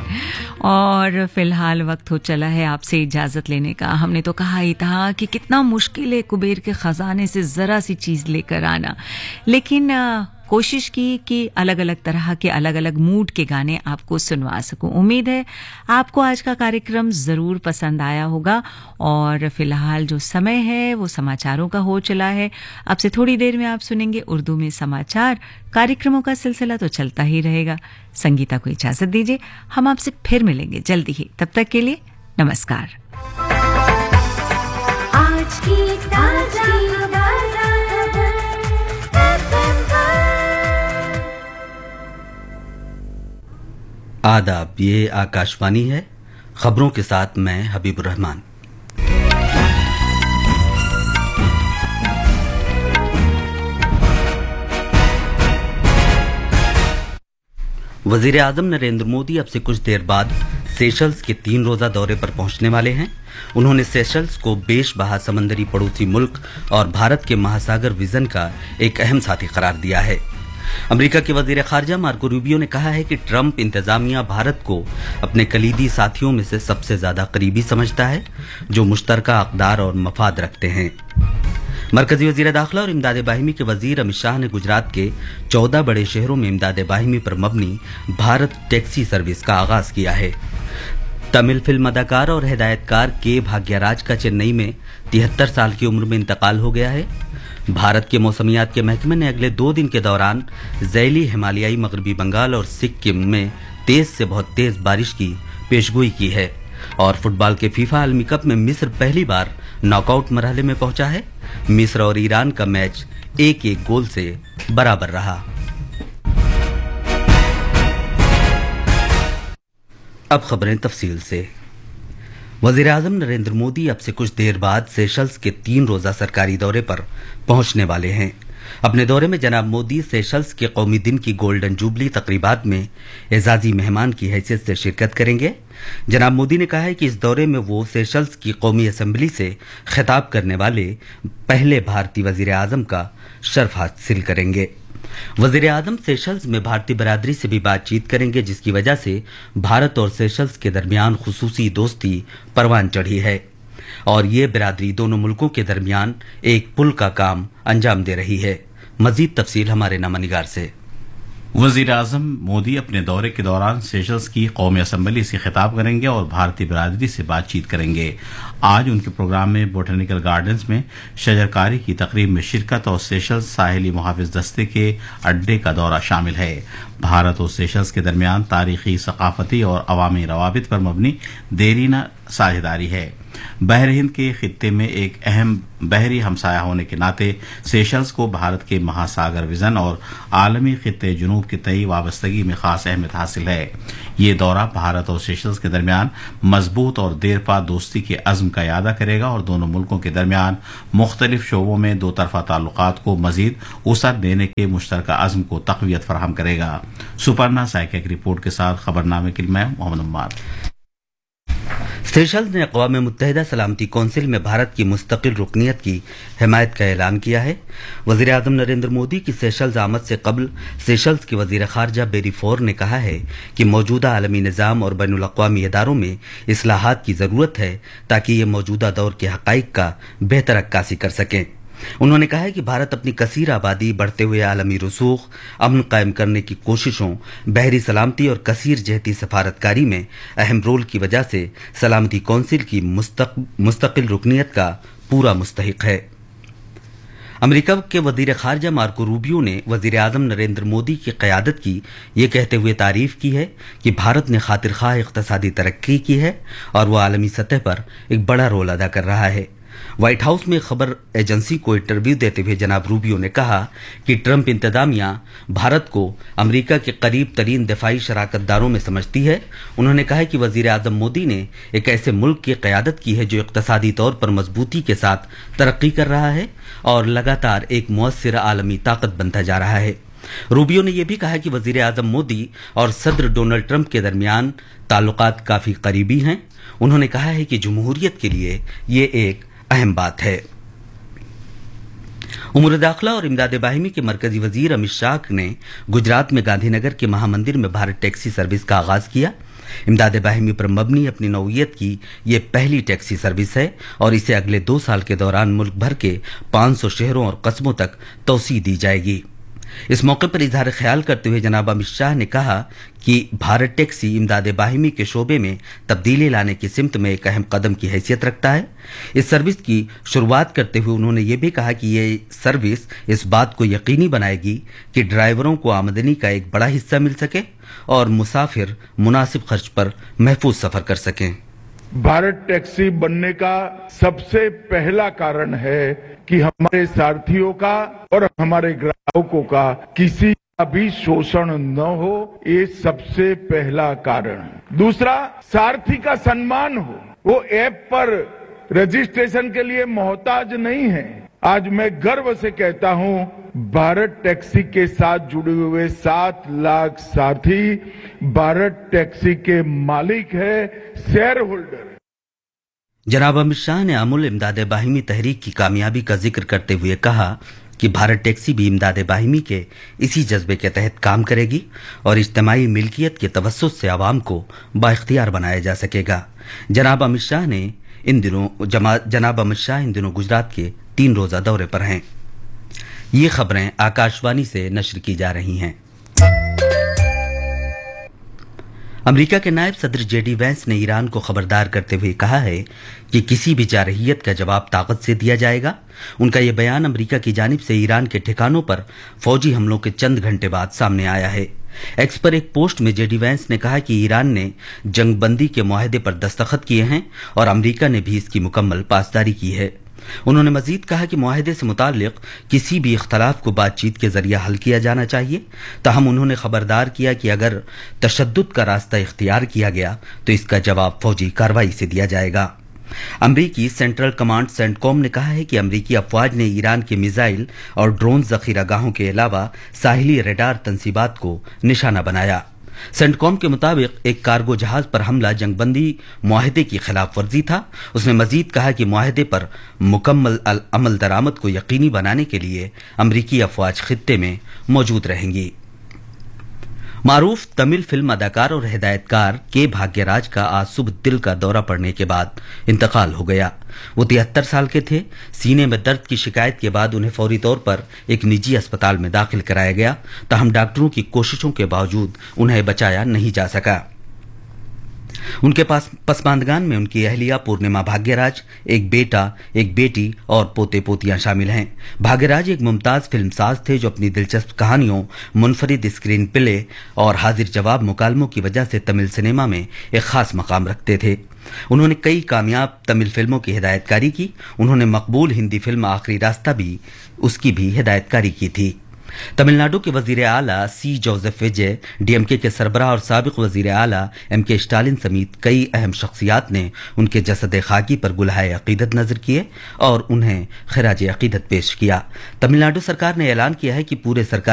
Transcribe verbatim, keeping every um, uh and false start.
और फिलहाल वक्त हो चला है आपसे इजाज़त लेने का। हमने तो कहा ही था कि कितना मुश्किल है कुबेर के ख़जाने से ज़रा सी चीज़ लेकर आना, लेकिन आ, कोशिश की कि अलग अलग तरह के अलग अलग मूड के गाने आपको सुनवा सकूं। उम्मीद है आपको आज का कार्यक्रम ज़रूर पसंद आया होगा। और फिलहाल जो समय है वो समाचारों का हो चला है। अब से थोड़ी देर में आप सुनेंगे उर्दू में समाचार। कार्यक्रमों का सिलसिला तो चलता ही रहेगा। संगीता को इजाज़त दीजिए, हम आपसे फिर मिलेंगे जल्दी ही। तब तक के लिए नमस्कार। आज की ताज़ा आदाब, ये आकाशवाणी है। खबरों के साथ मैं हबीबुर रहमान। वजीर आजम नरेंद्र मोदी अब से कुछ देर बाद सेशल्स के तीन रोजा दौरे पर पहुंचने वाले हैं। उन्होंने सेशल्स को बेशबहा समंदरी पड़ोसी मुल्क और भारत के महासागर विजन का एक अहम साथी करार दिया है। अमेरिका के वजीर खारजा मार्को रूबियो ने कहा है कि ट्रंप इंतजामिया भारत को अपने कलीदी साथियों में से सबसे ज्यादा करीबी समझता है, जो मुश्तरका अक़दार और मफाद रखते हैं। मरकजी वजीर दाखिला और इमदाद बाहिमी के वजीर अमित शाह ने गुजरात के चौदह बड़े शहरों में इमदाद बाहिमी पर मबनी भारत टैक्सी सर्विस का आगाज किया है। तमिल फिल्म अदाकार और हिदायतकार के भाग्यराज का चेन्नई में तिहत्तर साल की उम्र में इंतकाल हो गया है। भारत के मौसमियात के महकमे ने अगले दो दिन के दौरान ज़ैली हिमालयाई मगरबी बंगाल और सिक्किम में तेज से बहुत तेज बारिश की पेशगोई की है। और फुटबॉल के फीफा आलमी कप में मिस्र पहली बार नॉकआउट मरहले में पहुंचा है। मिस्र और ईरान का मैच एक एक गोल से बराबर रहा। अब खबरें तफसील से। वजीर आजम नरेंद्र मोदी अब से कुछ देर बाद सेशल्स के तीन रोजा सरकारी दौरे पर पहुंचने वाले हैं। अपने दौरे में जनाब मोदी सेशल्स के कौमी दिन की गोल्डन जुबली तकरीबात में एजाजी मेहमान की हैसियत से शिरकत करेंगे। जनाब मोदी ने कहा है कि इस दौरे में वो सेशल्स की कौमी असम्बली से खिताब करने वाले पहले भारतीय वजीर आजम का शर्फ हासिल करेंगे। वजीर आजम सेशल्स में भारतीय बरादरी से भी बातचीत करेंगे, जिसकी वजह से भारत और सेशल्स के दरमियान खुसूसी दोस्ती परवान चढ़ी है और ये बिरादरी दोनों मुल्कों के दरमियान एक पुल का काम अंजाम दे रही है। मजीद तफसील हमारे नमनिगार से। वजीर आजम मोदी अपने दौरे के दौरान सेशल्स की कौमी असम्बली से खिताब करेंगे और भारतीय बिरादरी से बातचीत करेंगे। आज उनके प्रोग्राम में बोटेनिकल गार्डन्स में शजरकारी की तकरीब में शिरकत और सेशल्स साहिली मुहाफिज दस्ते के अड्डे का दौरा शामिल है। भारत और सेशल्स के दरमियान तारीखी, सकाफती और अवामी रवाबित पर मबनी देरीना साझेदारी है। बहर हिंद के खित्ते में एक अहम बहरी हमसाया होने के नाते सेशल्स को भारत के महासागर विजन और आलमी खित्ते जुनूब के तई वाबस्तगी में खास अहमियत हासिल है। ये दौरा भारत और सेशल्स के दरमियान मजबूत और देरपा दोस्ती के अज़्म का यादा करेगा और दोनों मुल्कों के दरमियान मुख्तलिफ शोबों में दो तरफा ताल्लुकात को मजीद वुसअत देने के मुश्तरका अज़्म को तक़वियत फराहम करेगा। सुपर्णा साइका की रिपोर्ट के साथ खबरनामे के लिए मैं मोहम्मद उम्मार। सेशल्स ने अक़वाम मुत्तहिदा सलामती कौंसिल में भारत की मुस्तकिल रुकनियत की हिमायत का ऐलान किया है। वज़ीर आज़म नरेंद्र मोदी की सेशल्स आमद से कबल सेशल्स के वज़ीर ख़ारजा बेरी फोर ने कहा है कि मौजूदा आलमी निज़ाम और बैनुल अक़वामी इदारों में इस्लाहात की ज़रूरत है ताकि ये मौजूदा दौर के हक़ाइक़ का बेहतर अक्कासी कर सकें। उन्होंने कहा है कि भारत अपनी कसीर आबादी, बढ़ते हुए आलमी रसूख, अमन कायम करने की कोशिशों, बहरी सलामती और कसीर जहती सफारतकारी में अहम रोल की वजह से सलामती कौंसिल की मुस्तक, मुस्तकिल रुकनियत का पूरा मुस्तहिक है। अमेरिका के वजीर खारजा मार्को रूबियो ने वजीर आजम नरेंद्र मोदी की क़यादत की ये कहते हुए तारीफ की है कि भारत ने खातिर ख़्वाह इक़्तिसादी तरक्की की है और वह आलमी सतह पर एक बड़ा रोल अदा कर रहा है। व्हाइट हाउस में खबर एजेंसी को इंटरव्यू देते हुए जनाब रूबियो ने कहा कि ट्रंप इंतजामिया भारत को अमेरिका के करीब तरीन दिफाई शराकतदारों में समझती है। उन्होंने कहा कि वजीर आजम मोदी ने एक ऐसे मुल्क की क़यादत की है जो इक़्तिसादी तौर पर मजबूती के साथ तरक्की कर रहा है और लगातार एक मुअस्सिर आलमी ताकत बनता जा रहा है। रूबियो ने यह भी कहा कि वजीर आजम मोदी और सदर डोनाल्ड ट्रंप के दरमियान ताल्लुकात काफी करीबी हैं। उन्होंने कहा है कि जमहूरियत के लिए ये एक अहम बात है। उमर दाखिला और इमदाद बाहिमी के मरकजी वजीर अमित शाह ने गुजरात में गांधीनगर के महामंदिर में भारत टैक्सी सर्विस का आगाज किया। इमदाद बाहिमी पर मबनी अपनी नौइयत की ये पहली टैक्सी सर्विस है और इसे अगले दो साल के दौरान मुल्क भर के पाँच सौ शहरों और कस्बों तक तौसी दी जाएगी। इस मौके पर इजहार ख्याल करते हुए जनाब अमित शाह ने कहा कि भारत टैक्सी इमदाद बाहिमी के शोबे में तब्दीली लाने की सिमत में एक अहम कदम की हैसियत रखता है। इस सर्विस की शुरुआत करते हुए उन्होंने ये भी कहा कि ये सर्विस इस बात को यकीनी बनाएगी कि ड्राइवरों को आमदनी का एक बड़ा हिस्सा मिल सके और मुसाफिर मुनासिब खर्च पर महफूज सफर कर सकें। भारत टैक्सी बनने का सबसे पहला कारण है कि हमारे सारथियों का और हमारे ग्राहकों का किसी का भी शोषण न हो, ये सबसे पहला कारण है। दूसरा, सारथी का सम्मान हो, वो ऐप पर रजिस्ट्रेशन के लिए मोहताज नहीं है। आज मैं गर्व से कहता हूं, भारत टैक्सी के साथ जुड़े हुए सात लाख साथी भारत टैक्सी के मालिक है, शेयर होल्डर। जनाब अमित शाह ने अमुल इमदाद बाहिमी तहरीक की कामयाबी का जिक्र करते हुए कहा कि भारत टैक्सी भी इमदाद बाहिमी के इसी जज्बे के तहत काम करेगी और इज्तिमाई मिल्कियत के तवस्सुत से आवाम को बाइख्तियार बनाया जा सकेगा। जनाब अमित शाह ने इन दिनों जनाब अमित शाह इन दिनों गुजरात के तीन रोजा दौरे पर हैं। ये खबरें आकाशवाणी से नश्र की जा रही हैं। अमेरिका के नायब सदर जेडी वैंस ने ईरान को खबरदार करते हुए कहा है कि किसी भी जारहियत का जवाब ताकत से दिया जाएगा। उनका यह बयान अमेरिका की जानिब से ईरान के ठिकानों पर फौजी हमलों के चंद घंटे बाद सामने आया है। एक्स पर एक पोस्ट में जेडी वैंस ने कहा कि ईरान ने जंगबंदी के मुआहदे पर दस्तखत किए हैं और अमेरिका ने भी इसकी मुकम्मल पासदारी की है। उन्होंने मजीद कहा कि मुआहदे से मुताल्लिक किसी भी इख्तलाफ को बातचीत के जरिए हल किया जाना चाहिए। ताहम उन्होंने खबरदार किया कि अगर तशद्दुद का रास्ता इख्तियार किया गया तो इसका जवाब फौजी कार्रवाई से दिया जाएगा। अमरीकी सेंट्रल कमांड सेंटकॉम ने कहा है कि अमरीकी अफवाज ने ईरान के मिसाइल और ड्रोन जखीरागाहों के अलावा साहिली रडार तंसीबात को निशाना बनाया। सेंटकॉम के मुताबिक एक कार्गो जहाज पर हमला जंगबंदी मुआहदे की खिलाफ वर्जी था। उसने मजीद कहा कि मुआहदे पर मुकम्मल अमल दरामद को यकीनी बनाने के लिए अमरीकी अफवाज खित्ते में मौजूद रहेंगी। मारूफ तमिल फिल्म अदाकार और हिदायतकार के भाग्यराज का आज सुबह दिल का दौरा पड़ने के बाद इंतकाल हो गया। वो तिहत्तर साल के थे। सीने में दर्द की शिकायत के बाद उन्हें फौरी तौर पर एक निजी अस्पताल में दाखिल कराया गया, ताहम डॉक्टरों की कोशिशों के बावजूद उन्हें बचाया नहीं जा सका। उनके पास पसमानदगान में उनकी अहलिया पूर्णिमा भाग्यराज, एक बेटा, एक बेटी और पोते पोतियां शामिल हैं। भाग्यराज एक मुमताज फिल्मसाज थे जो अपनी दिलचस्प कहानियों, मुनफरिद स्क्रीन प्ले और हाजिर जवाब मुकालमों की वजह से तमिल सिनेमा में एक खास मकाम रखते थे। उन्होंने कई कामयाब तमिल फिल्मों की हिदायतकारी की। उन्होंने मकबूल हिंदी फिल्म आखिरी रास्ता भी उसकी भी हिदायतकारी की थी। तमिलनाडु के वजीर आला सी जोसेफ विजय, डीएमके के सरबराह और साबिक वजीर आला एम के स्टालिन समेत कई अहम शख्सियात ने उनके जसद खाकी पर गुलहाए अकीदत नजर किए और उन्हें खिराज अकीदत पेश किया। तमिलनाडु सरकार ने ऐलान किया है कि पूरे सरकार